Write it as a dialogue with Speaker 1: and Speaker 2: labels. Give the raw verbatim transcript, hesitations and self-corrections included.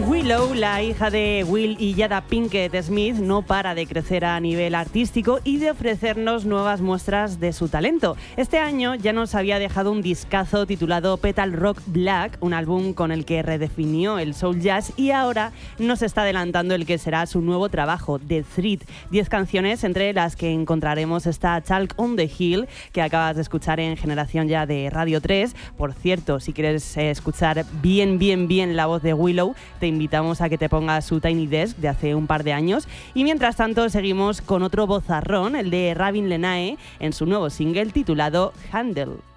Speaker 1: Willow, la hija de Will y Jada Pinkett Smith, no para de crecer a nivel artístico y de ofrecernos nuevas muestras de su talento. Este año ya nos había dejado un discazo titulado Petal Rock Black, un álbum con el que redefinió el soul jazz, y ahora nos está adelantando el que será su nuevo trabajo, The Thread. Diez canciones, entre las que encontraremos esta Talk on the Hill, que acabas de escuchar en Generación Ya de Radio tres. Por cierto, si quieres eh, escuchar bien, bien, bien la voz de Willow, te invitamos a que te pongas su Tiny Desk de hace un par de años. Y mientras tanto seguimos con otro vozarrón, el de Ravin Lenae, en su nuevo single titulado Handle.